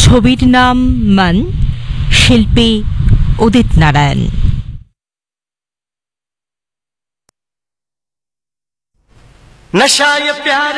ছবির নাম মন, শিল্পী উদিত নারায়ণ। नशा ये प्यार